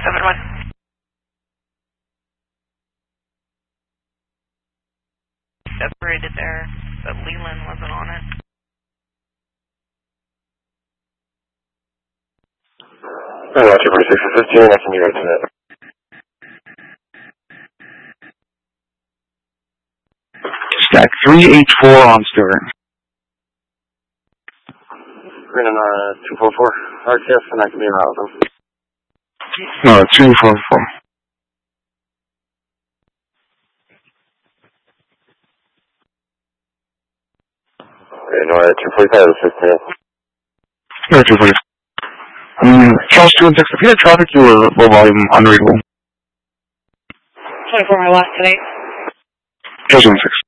371. Separated there, but Leland wasn't on it. Roger, 4615, I can be right to that. Stack 384 on Stewart. We're in 244 RTS, and I can be around them. No, 244. Okay, no, 245 is 15. No, 245. Charles 2 and 6, if you had traffic, you were low volume, unreadable. 24 my last tonight. Charles 2 and 6.